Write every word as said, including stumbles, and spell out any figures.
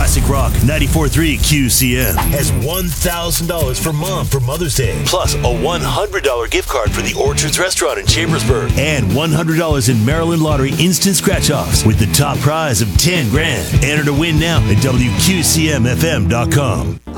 Classic Rock ninety-four point three Q C M has one thousand dollars for Mom for Mother's Day. Plus a one hundred dollars gift card for the Orchards Restaurant in Chambersburg. And one hundred dollars in Maryland Lottery instant scratch-offs with the top prize of ten grand. Enter to win now at W Q C M F M dot com.